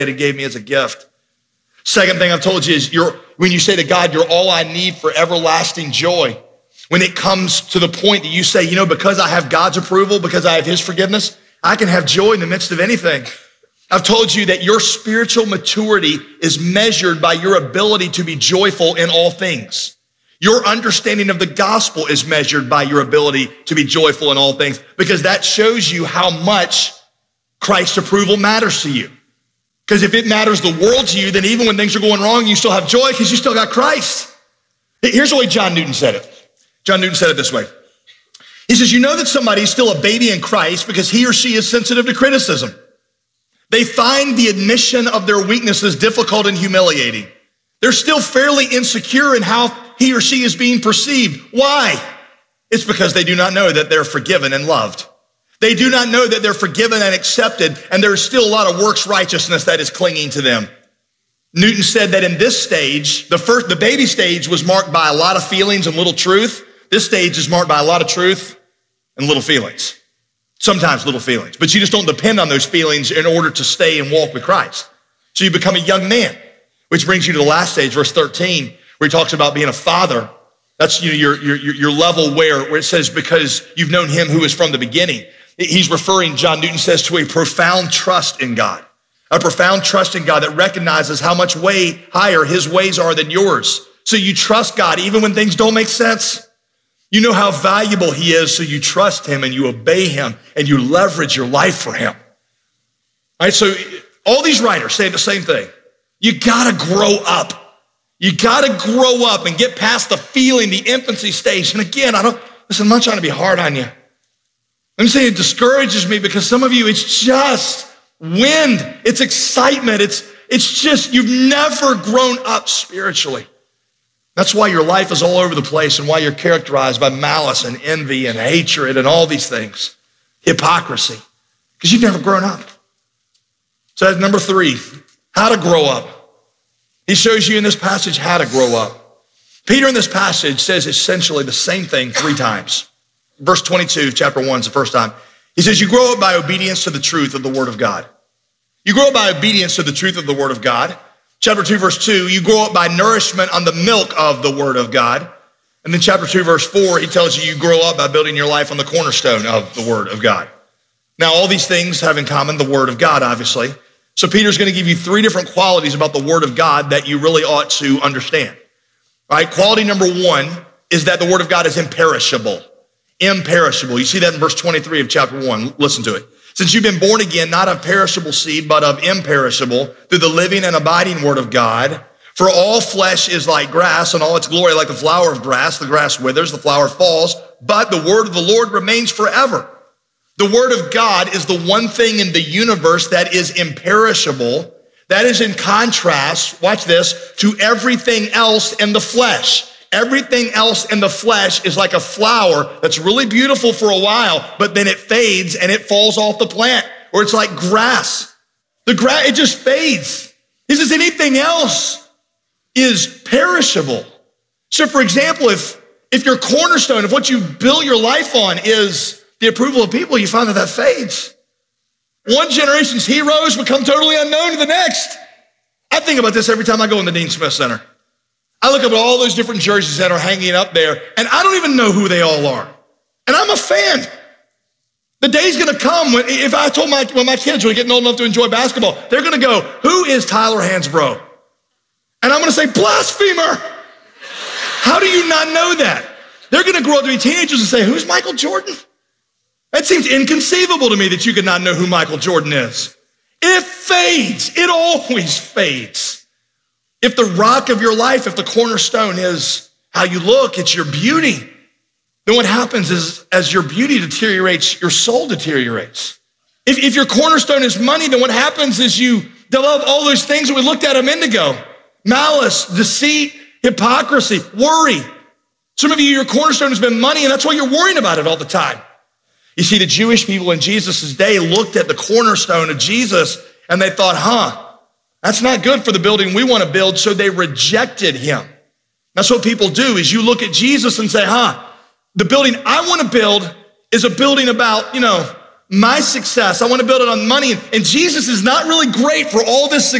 He gave me as a gift. Second thing I've told you is when you say to God, you're all I need for everlasting joy. When it comes to the point that you say, because I have God's approval, because I have his forgiveness, I can have joy in the midst of anything. I've told you that your spiritual maturity is measured by your ability to be joyful in all things. Your understanding of the gospel is measured by your ability to be joyful in all things, because that shows you how much Christ's approval matters to you. Because if it matters the world to you, then even when things are going wrong, you still have joy because you still got Christ. Here's the way John Newton said it. John Newton said it this way. He says, you know that somebody is still a baby in Christ because he or she is sensitive to criticism. They find the admission of their weaknesses difficult and humiliating. They're still fairly insecure in how he or she is being perceived. Why? It's because they do not know that they're forgiven and loved. They do not know that they're forgiven and accepted, and there's still a lot of works righteousness that is clinging to them. Newton said that in this stage, the baby stage was marked by a lot of feelings and little truth. This stage is marked by a lot of truth and little feelings. Sometimes little feelings, but you just don't depend on those feelings in order to stay and walk with Christ. So you become a young man, which brings you to the last stage, verse 13, where he talks about being a father. That's your level where it says, because you've known him who is from the beginning. He's referring, John Newton says, to a profound trust in God. A profound trust in God that recognizes how much way higher his ways are than yours. So you trust God even when things don't make sense. You know how valuable he is, so you trust him and you obey him and you leverage your life for him. All right, so all these writers say the same thing. You gotta grow up. You gotta grow up and get past the feeling, the infancy stage. And again, I'm not trying to be hard on you. I'm saying it discourages me because some of you, it's just wind. It's excitement. It's just, you've never grown up spiritually. That's why your life is all over the place and why you're characterized by malice and envy and hatred and all these things. Hypocrisy. Because you've never grown up. So that's number 3, how to grow up. He shows you in this passage how to grow up. Peter in this passage says essentially the same thing 3 times. Verse 22, chapter 1 is the first time. He says, you grow up by obedience to the truth of the word of God. You grow up by obedience to the truth of the word of God. Chapter 2, verse 2, you grow up by nourishment on the milk of the word of God. And then chapter 2, verse 4, he tells you grow up by building your life on the cornerstone of the word of God. Now, all these things have in common the word of God, obviously. So Peter's going to give you 3 different qualities about the word of God that you really ought to understand. All right, quality number 1 is that the word of God is imperishable. Imperishable. You see that in verse 23 of chapter 1. Listen to it. Since you've been born again, not of perishable seed, but of imperishable, through the living and abiding word of God. For all flesh is like grass, and all its glory like the flower of grass. The grass withers, the flower falls, but the word of the Lord remains forever. The word of God is the one thing in the universe that is imperishable. That is in contrast, watch this, to everything else in the flesh. Everything else in the flesh is like a flower that's really beautiful for a while, but then it fades and it falls off the plant. Or it's like grass. The grass, it just fades. He says anything else is perishable. So for example, if your cornerstone, if what you built your life on is the approval of people, you find that fades. One generation's heroes become totally unknown to the next. I think about this every time I go in the Dean Smith Center. I look up at all those different jerseys that are hanging up there, and I don't even know who they all are. And I'm a fan. The day's gonna come when, if I told my kids were getting old enough to enjoy basketball, they're gonna go, who is Tyler Hansbrough? And I'm gonna say, blasphemer. How do you not know that? They're gonna grow up to be teenagers and say, who's Michael Jordan? That seems inconceivable to me that you could not know who Michael Jordan is. It fades. It always fades. If the rock of your life, if the cornerstone is how you look, it's your beauty, then what happens is as your beauty deteriorates, your soul deteriorates. If your cornerstone is money, then what happens is you develop all those things that we looked at a minute ago. Malice, deceit, hypocrisy, worry. Some of you, your cornerstone has been money, and that's why you're worrying about it all the time. You see, the Jewish people in Jesus' day looked at the cornerstone of Jesus and they thought, that's not good for the building we want to build, so they rejected him. That's what people do, is you look at Jesus and say, the building I want to build is a building about, my success. I want to build it on money. And Jesus is not really great for all this